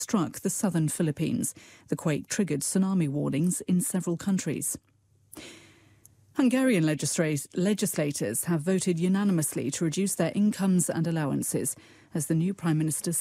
struck the southern Philippines. The quake triggered tsunami warnings in several countries. Hungarian legislators have voted unanimously to reduce their incomes and allowances as the new Prime Minister